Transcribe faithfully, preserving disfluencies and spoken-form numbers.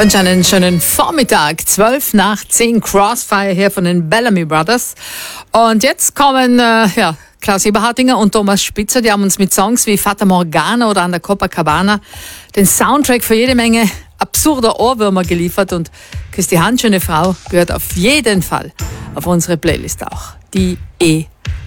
wünsche einen schönen Vormittag. zwölf nach zehn Crossfire hier von den Bellamy Brothers. Und jetzt kommen äh, ja, Klaus Eberhardinger und Thomas Spitzer. Die haben uns mit Songs wie Fata Morgana oder An der Copacabana den Soundtrack für jede Menge absurder Ohrwürmer geliefert. Und Küss die Hand, schöne Frau, gehört auf jeden Fall auf unsere Playlist auch. Die E